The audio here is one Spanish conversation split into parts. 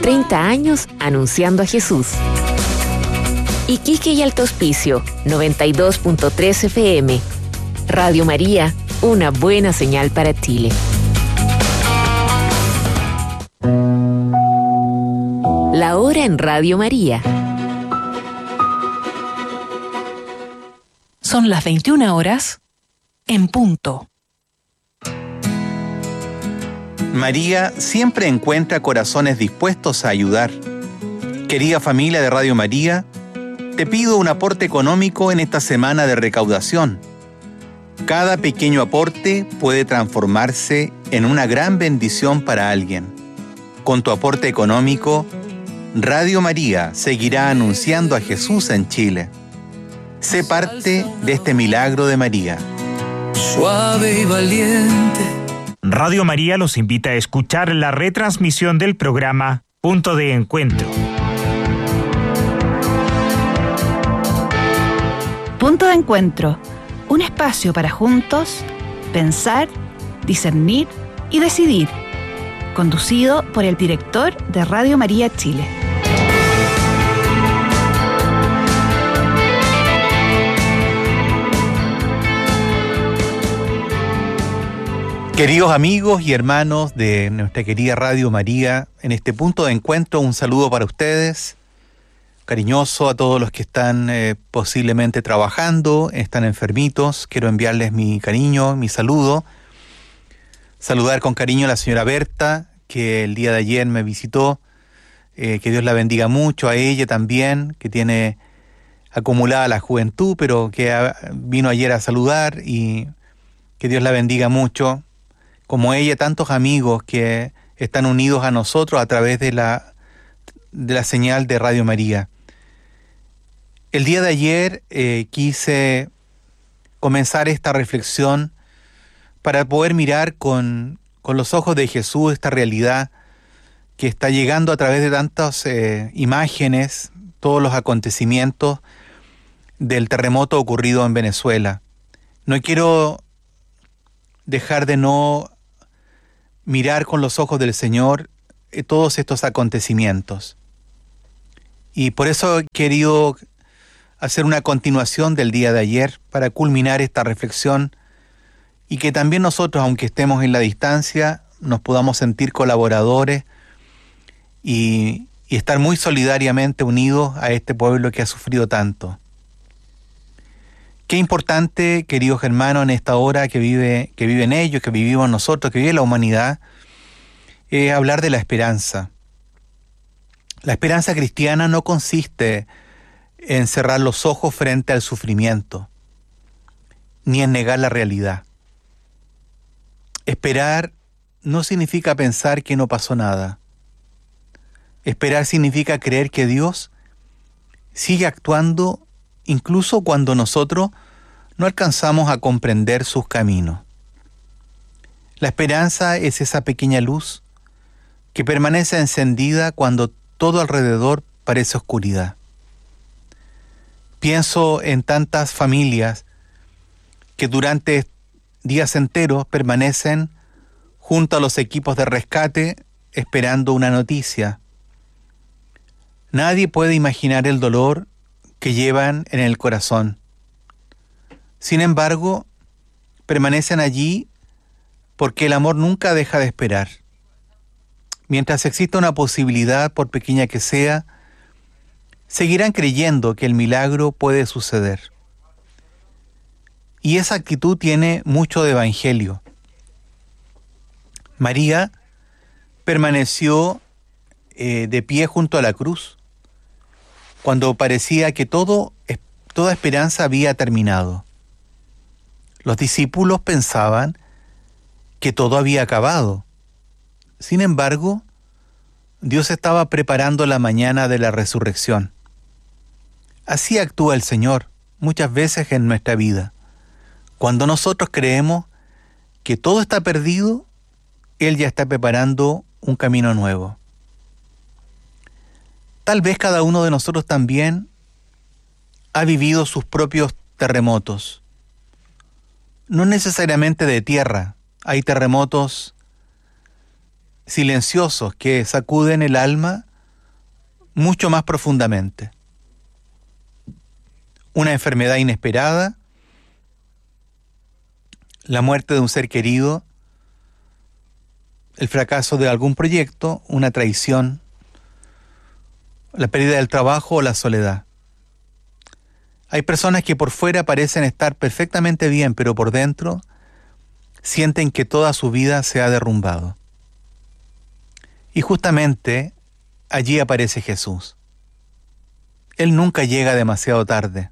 30 años anunciando a Jesús. Iquique y Alto Hospicio, 92.3 FM. Radio María, una buena señal para Chile. La hora en Radio María. Son las 21 horas en punto. María siempre encuentra corazones dispuestos a ayudar. Querida familia de Radio María, te pido un aporte económico en esta semana de recaudación. Cada pequeño aporte puede transformarse en una gran bendición para alguien. Con tu aporte económico, Radio María seguirá anunciando a Jesús en Chile. Sé parte de este milagro de María. Suave y valiente. Radio María los invita a escuchar la retransmisión del programa Punto de Encuentro. Punto de Encuentro, un espacio para juntos pensar, discernir y decidir. Conducido por el director de Radio María Chile. Queridos amigos y hermanos de nuestra querida Radio María, en este punto de encuentro un saludo para ustedes, cariñoso a todos los que están posiblemente trabajando, están enfermitos. Quiero enviarles mi cariño, mi saludo. Saludar con cariño a la señora Berta, que el día de ayer me visitó. Que Dios la bendiga mucho, a ella también, que tiene acumulada la juventud, pero que vino ayer a saludar, y que Dios la bendiga mucho. Como ella, tantos amigos que están unidos a nosotros a través de la señal de Radio María. El día de ayer quise comenzar esta reflexión para poder mirar con los ojos de Jesús esta realidad que está llegando a través de tantas imágenes, todos los acontecimientos del terremoto ocurrido en Venezuela. No quiero dejar de no mirar con los ojos del Señor todos estos acontecimientos. Y por eso he querido hacer una continuación del día de ayer para culminar esta reflexión, y que también nosotros, aunque estemos en la distancia, nos podamos sentir colaboradores y estar muy solidariamente unidos a este pueblo que ha sufrido tanto. Qué importante, queridos hermanos, en esta hora que viven ellos, que vivimos nosotros, que vive la humanidad, es hablar de la esperanza. La esperanza cristiana no consiste en cerrar los ojos frente al sufrimiento, ni en negar la realidad. Esperar no significa pensar que no pasó nada. Esperar significa creer que Dios sigue actuando incluso cuando nosotros no alcanzamos a comprender sus caminos. La esperanza es esa pequeña luz que permanece encendida cuando todo alrededor parece oscuridad. Pienso en tantas familias que durante días enteros permanecen junto a los equipos de rescate esperando una noticia. Nadie puede imaginar el dolor que llevan en el corazón. Sin embargo, permanecen allí porque el amor nunca deja de esperar. Mientras exista una posibilidad, por pequeña que sea, seguirán creyendo que el milagro puede suceder. Y esa actitud tiene mucho de evangelio. María permaneció de pie junto a la cruz cuando parecía que toda esperanza había terminado. Los discípulos pensaban que todo había acabado. Sin embargo, Dios estaba preparando la mañana de la resurrección. Así actúa el Señor muchas veces en nuestra vida. Cuando nosotros creemos que todo está perdido, Él ya está preparando un camino nuevo. Tal vez cada uno de nosotros también ha vivido sus propios terremotos. No necesariamente de tierra. Hay terremotos silenciosos que sacuden el alma mucho más profundamente. Una enfermedad inesperada, la muerte de un ser querido, el fracaso de algún proyecto, una traición, la pérdida del trabajo o la soledad. Hay personas que por fuera parecen estar perfectamente bien, pero por dentro sienten que toda su vida se ha derrumbado. Y justamente allí aparece Jesús. Él nunca llega demasiado tarde.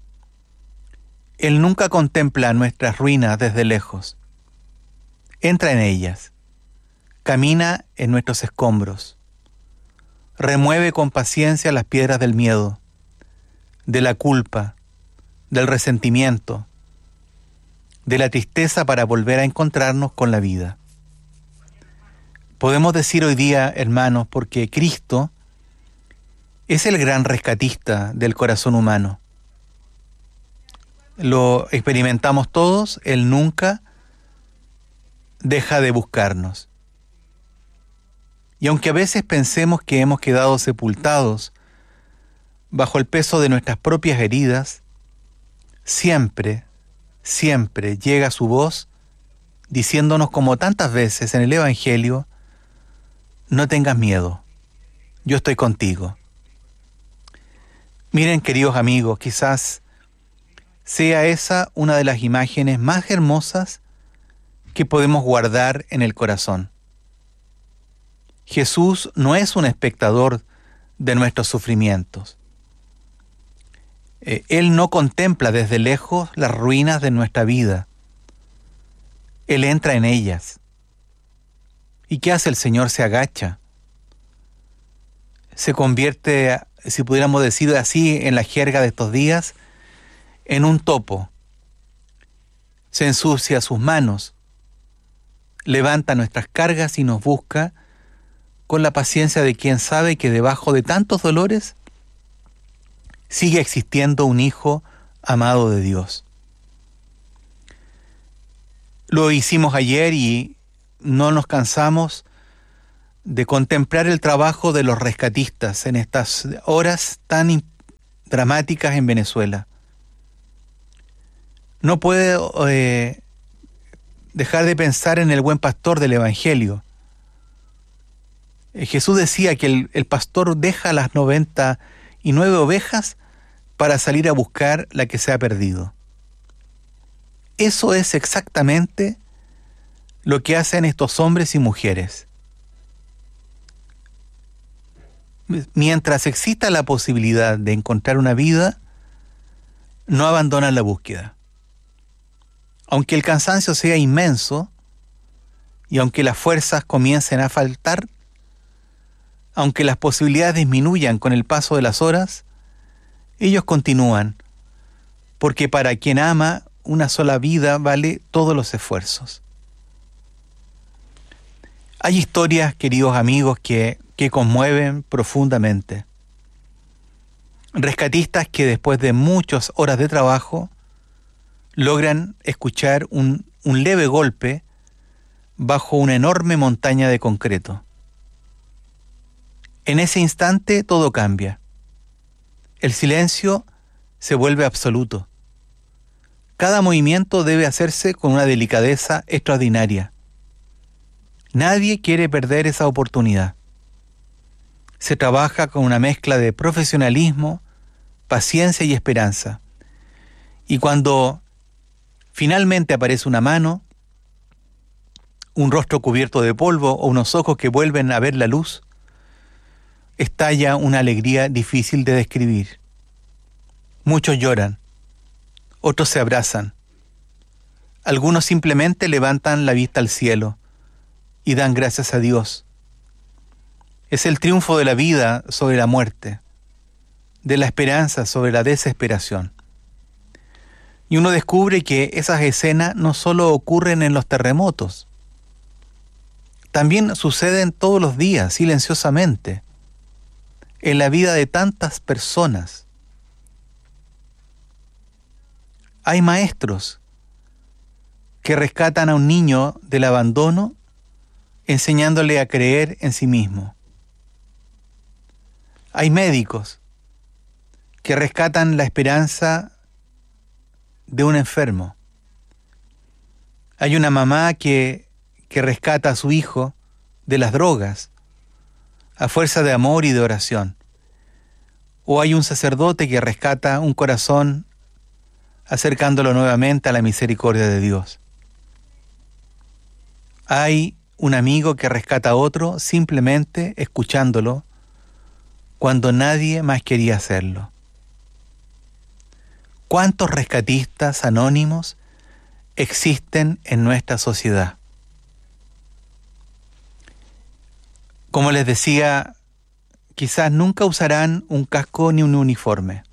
Él nunca contempla nuestras ruinas desde lejos. Entra en ellas, camina en nuestros escombros, remueve con paciencia las piedras del miedo, de la culpa, del resentimiento, de la tristeza para volver a encontrarnos con la vida. Podemos decir hoy día, hermanos, porque Cristo es el gran rescatista del corazón humano. Lo experimentamos todos, Él nunca deja de buscarnos. Y aunque a veces pensemos que hemos quedado sepultados bajo el peso de nuestras propias heridas, siempre, siempre llega su voz diciéndonos como tantas veces en el Evangelio: no tengas miedo, yo estoy contigo. Miren, queridos amigos, quizás sea esa una de las imágenes más hermosas que podemos guardar en el corazón. Jesús no es un espectador de nuestros sufrimientos. Él no contempla desde lejos las ruinas de nuestra vida. Él entra en ellas. ¿Y qué hace el Señor? Se agacha. Se convierte, si pudiéramos decir así en la jerga de estos días, en un topo. Se ensucia sus manos, levanta nuestras cargas y nos busca con la paciencia de quien sabe que debajo de tantos dolores sigue existiendo un hijo amado de Dios. Lo hicimos ayer y no nos cansamos de contemplar el trabajo de los rescatistas en estas horas tan dramáticas en Venezuela. No puedo dejar de pensar en el buen pastor del Evangelio. Jesús decía que el pastor deja las 99 ovejas para salir a buscar la que se ha perdido. Eso es exactamente lo que hacen estos hombres y mujeres. Mientras exista la posibilidad de encontrar una vida, no abandonan la búsqueda. Aunque el cansancio sea inmenso y aunque las fuerzas comiencen a faltar, aunque las posibilidades disminuyan con el paso de las horas, ellos continúan, porque para quien ama, una sola vida vale todos los esfuerzos. Hay historias, queridos amigos, que conmueven profundamente. Rescatistas que después de muchas horas de trabajo logran escuchar un leve golpe bajo una enorme montaña de concreto. En ese instante todo cambia. El silencio se vuelve absoluto. Cada movimiento debe hacerse con una delicadeza extraordinaria. Nadie quiere perder esa oportunidad. Se trabaja con una mezcla de profesionalismo, paciencia y esperanza. Y cuando finalmente aparece una mano, un rostro cubierto de polvo o unos ojos que vuelven a ver la luz, estalla una alegría difícil de describir. Muchos lloran, otros se abrazan, algunos simplemente levantan la vista al cielo y dan gracias a Dios. Es el triunfo de la vida sobre la muerte, de la esperanza sobre la desesperación. Y uno descubre que esas escenas no solo ocurren en los terremotos, también suceden todos los días, silenciosamente, en la vida de tantas personas. Hay maestros que rescatan a un niño del abandono enseñándole a creer en sí mismo. Hay médicos que rescatan la esperanza de un enfermo. Hay una mamá que rescata a su hijo de las drogas a fuerza de amor y de oración. O hay un sacerdote que rescata un corazón acercándolo nuevamente a la misericordia de Dios. Hay un amigo que rescata a otro simplemente escuchándolo cuando nadie más quería hacerlo. ¿Cuántos rescatistas anónimos existen en nuestra sociedad? Como les decía, quizás nunca usarán un casco ni un uniforme.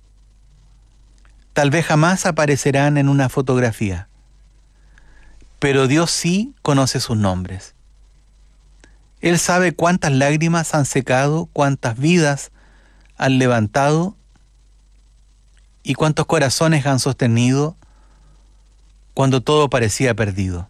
Tal vez jamás aparecerán en una fotografía. Pero Dios sí conoce sus nombres. Él sabe cuántas lágrimas han secado, cuántas vidas han levantado y cuántos corazones han sostenido cuando todo parecía perdido.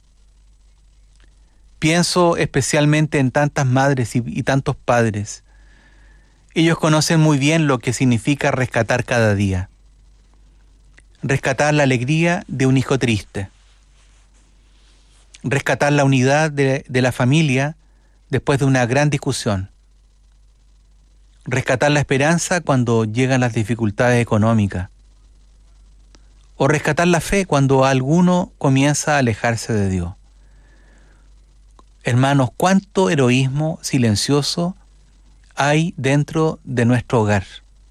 Pienso especialmente en tantas madres y tantos padres. Ellos conocen muy bien lo que significa rescatar cada día. Rescatar la alegría de un hijo triste. Rescatar la unidad de la familia después de una gran discusión. Rescatar la esperanza cuando llegan las dificultades económicas. O rescatar la fe cuando alguno comienza a alejarse de Dios. Hermanos, cuánto heroísmo silencioso hay dentro de nuestro hogar.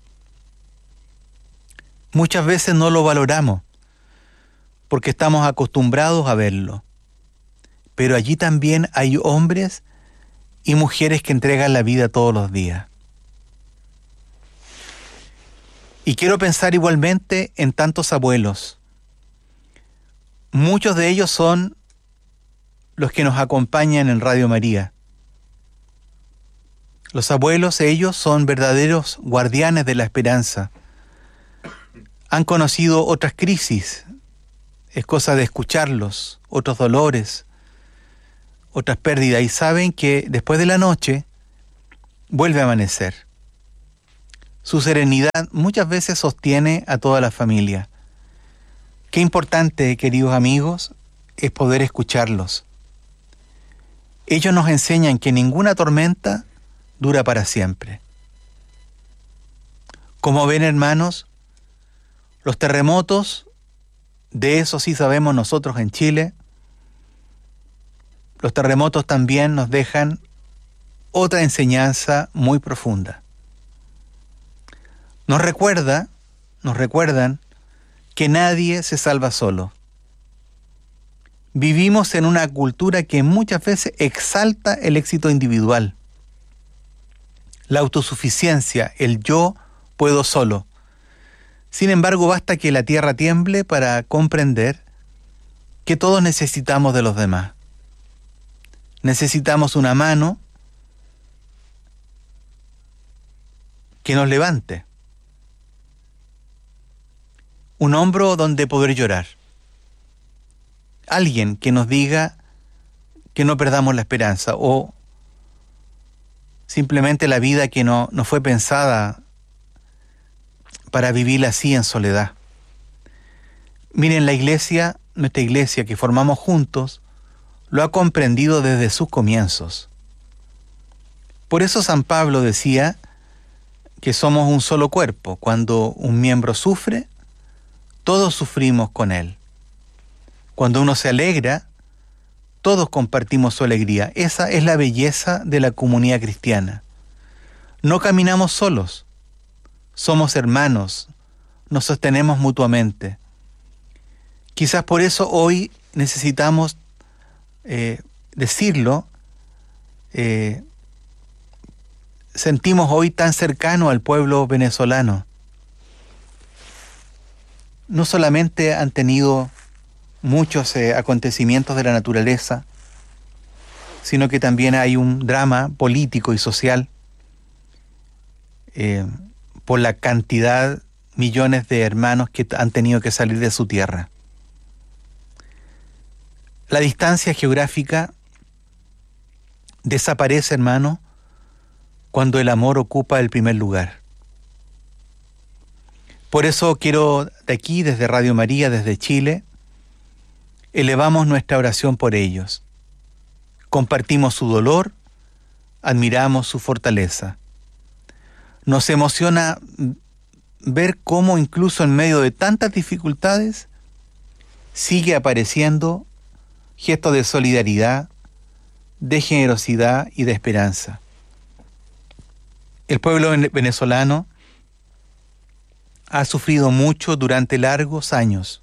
Muchas veces no lo valoramos porque estamos acostumbrados a verlo. Pero allí también hay hombres y mujeres que entregan la vida todos los días. Y quiero pensar igualmente en tantos abuelos. Muchos de ellos son los que nos acompañan en Radio María. Los abuelos, ellos son verdaderos guardianes de la esperanza. Han conocido otras crisis, es cosa de escucharlos, otros dolores, otras pérdidas, y saben que después de la noche vuelve a amanecer. Su serenidad muchas veces sostiene a toda la familia. Qué importante, queridos amigos, es poder escucharlos. Ellos nos enseñan que ninguna tormenta dura para siempre. Como ven, hermanos, los terremotos, de eso sí sabemos nosotros en Chile, los terremotos también nos dejan otra enseñanza muy profunda. Nos recuerdan que nadie se salva solo. Vivimos en una cultura que muchas veces exalta el éxito individual, la autosuficiencia, el yo puedo solo. Sin embargo, basta que la tierra tiemble para comprender que todos necesitamos de los demás. Necesitamos una mano que nos levante, un hombro donde poder llorar, alguien que nos diga que no perdamos la esperanza, o simplemente la vida que no fue pensada para vivirla así en soledad. Miren, la iglesia, nuestra iglesia que formamos juntos, lo ha comprendido desde sus comienzos. Por eso San Pablo decía que somos un solo cuerpo. Cuando un miembro sufre, todos sufrimos con él. Cuando uno se alegra, todos compartimos su alegría. Esa es la belleza de la comunidad cristiana. No caminamos solos, somos hermanos, nos sostenemos mutuamente. Quizás por eso hoy necesitamos decirlo, sentimos hoy tan cercano al pueblo venezolano. No solamente han tenido muchos acontecimientos de la naturaleza, sino que también hay un drama político y social por la cantidad, millones de hermanos que han tenido que salir de su tierra. La distancia geográfica desaparece, hermano, cuando el amor ocupa el primer lugar. Por eso quiero de aquí, desde Radio María, desde Chile, elevamos nuestra oración por ellos. Compartimos su dolor, admiramos su fortaleza. Nos emociona ver cómo incluso en medio de tantas dificultades sigue apareciendo gestos de solidaridad, de generosidad y de esperanza. El pueblo venezolano ha sufrido mucho durante largos años.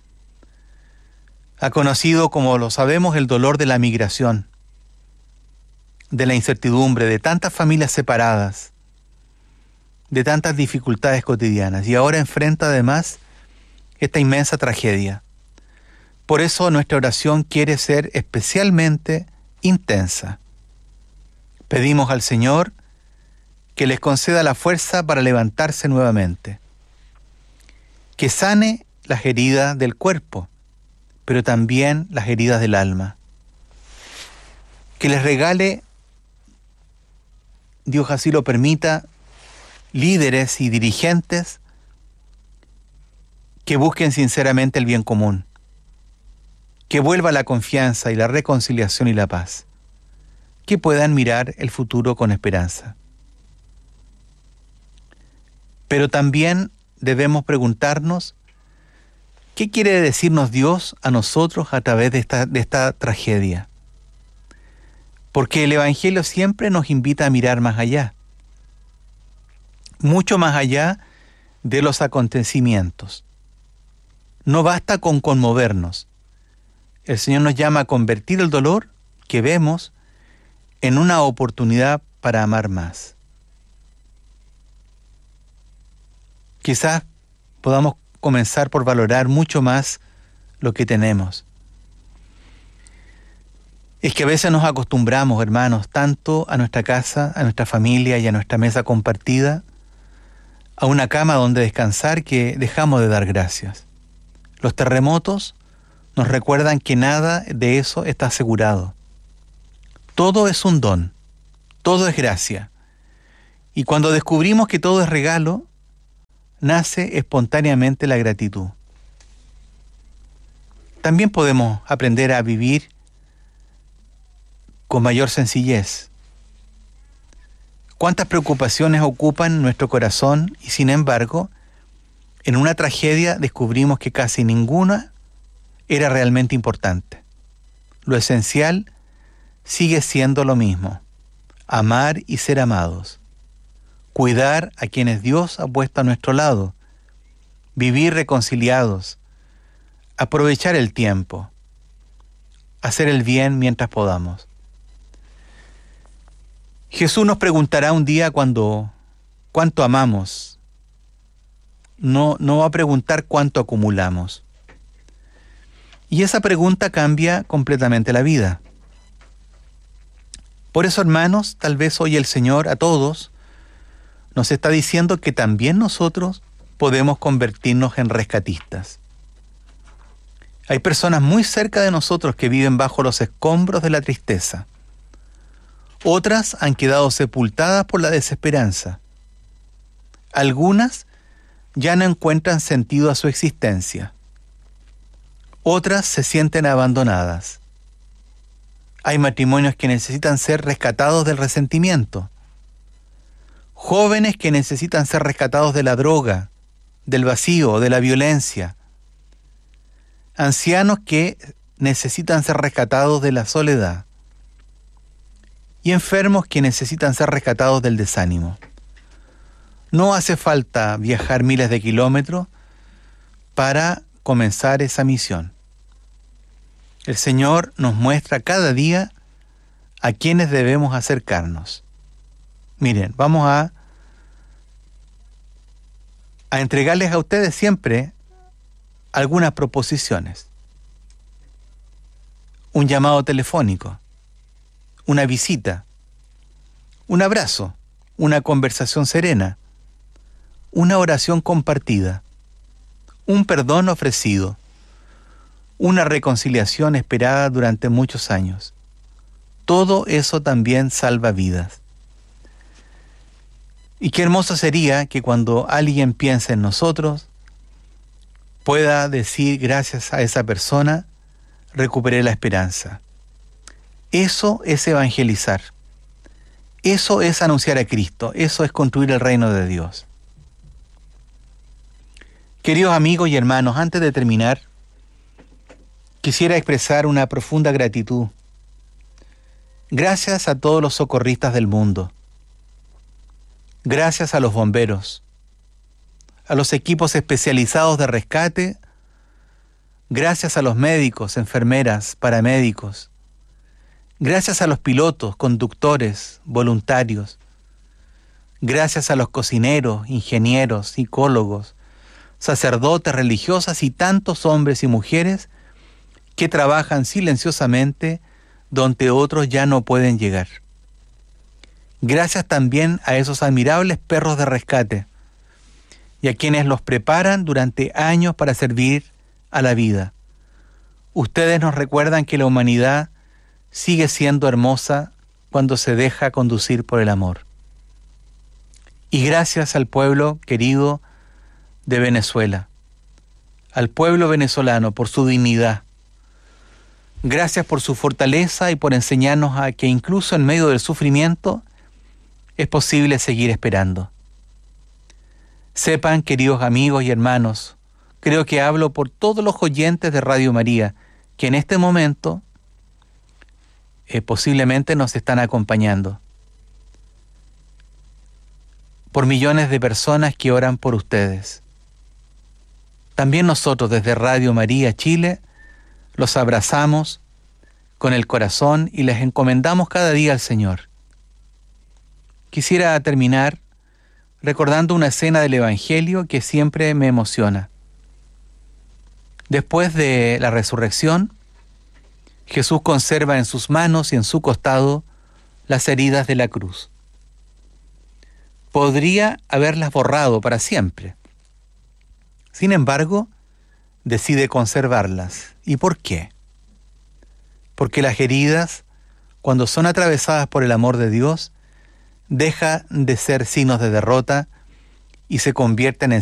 Ha conocido, como lo sabemos, el dolor de la migración, de la incertidumbre, de tantas familias separadas, de tantas dificultades cotidianas, y ahora enfrenta además esta inmensa tragedia. Por eso nuestra oración quiere ser especialmente intensa. Pedimos al Señor que les conceda la fuerza para levantarse nuevamente, que sane las heridas del cuerpo, pero también las heridas del alma, que les regale, Dios así lo permita, líderes y dirigentes que busquen sinceramente el bien común, que vuelva la confianza y la reconciliación y la paz, que puedan mirar el futuro con esperanza. Pero también debemos preguntarnos, ¿qué quiere decirnos Dios a nosotros a través de esta tragedia? Porque el Evangelio siempre nos invita a mirar más allá, mucho más allá de los acontecimientos. No basta con conmovernos. El Señor nos llama a convertir el dolor que vemos en una oportunidad para amar más. Quizás podamos comenzar por valorar mucho más lo que tenemos. Es que a veces nos acostumbramos, hermanos, tanto a nuestra casa, a nuestra familia y a nuestra mesa compartida, a una cama donde descansar, que dejamos de dar gracias. Los terremotos nos recuerdan que nada de eso está asegurado. Todo es un don, todo es gracia. Y cuando descubrimos que todo es regalo, nace espontáneamente la gratitud. También podemos aprender a vivir con mayor sencillez. ¿Cuántas preocupaciones ocupan nuestro corazón? Y sin embargo, en una tragedia descubrimos que casi ninguna era realmente importante. Lo esencial sigue siendo lo mismo: amar y ser amados, cuidar a quienes Dios ha puesto a nuestro lado, vivir reconciliados, aprovechar el tiempo, hacer el bien mientras podamos. Jesús nos preguntará un día cuánto amamos. No va a preguntar cuánto acumulamos. Y esa pregunta cambia completamente la vida. Por eso, hermanos, tal vez hoy el Señor a todos nos está diciendo que también nosotros podemos convertirnos en rescatistas. Hay personas muy cerca de nosotros que viven bajo los escombros de la tristeza. Otras han quedado sepultadas por la desesperanza. Algunas ya no encuentran sentido a su existencia. Otras se sienten abandonadas. Hay matrimonios que necesitan ser rescatados del resentimiento. Jóvenes que necesitan ser rescatados de la droga, del vacío, de la violencia. Ancianos que necesitan ser rescatados de la soledad. Y enfermos que necesitan ser rescatados del desánimo. No hace falta viajar miles de kilómetros para comenzar esa misión. El Señor nos muestra cada día a quienes debemos acercarnos. Miren, vamos a entregarles a ustedes siempre algunas proposiciones. Un llamado telefónico, una visita, un abrazo, una conversación serena, una oración compartida, un perdón ofrecido, una reconciliación esperada durante muchos años. Todo eso también salva vidas. Y qué hermoso sería que cuando alguien piense en nosotros, pueda decir gracias a esa persona, recuperé la esperanza. Eso es evangelizar. Eso es anunciar a Cristo. Eso es construir el reino de Dios. Queridos amigos y hermanos, antes de terminar, quisiera expresar una profunda gratitud. Gracias a todos los socorristas del mundo. Gracias a los bomberos, a los equipos especializados de rescate, gracias a los médicos, enfermeras, paramédicos, gracias a los pilotos, conductores, voluntarios, gracias a los cocineros, ingenieros, psicólogos, sacerdotes, religiosas y tantos hombres y mujeres que trabajan silenciosamente donde otros ya no pueden llegar. Gracias también a esos admirables perros de rescate y a quienes los preparan durante años para servir a la vida. Ustedes nos recuerdan que la humanidad sigue siendo hermosa cuando se deja conducir por el amor. Y gracias al pueblo querido de Venezuela, al pueblo venezolano por su dignidad. Gracias por su fortaleza y por enseñarnos a que incluso en medio del sufrimiento es posible seguir esperando. Sepan, queridos amigos y hermanos, creo que hablo por todos los oyentes de Radio María, que en este momento posiblemente nos están acompañando. Por millones de personas que oran por ustedes. También nosotros desde Radio María Chile los abrazamos con el corazón y les encomendamos cada día al Señor. Quisiera terminar recordando una escena del Evangelio que siempre me emociona. Después de la resurrección, Jesús conserva en sus manos y en su costado las heridas de la cruz. Podría haberlas borrado para siempre. Sin embargo, decide conservarlas. ¿Y por qué? Porque las heridas, cuando son atravesadas por el amor de Dios, deja de ser signos de derrota y se convierten en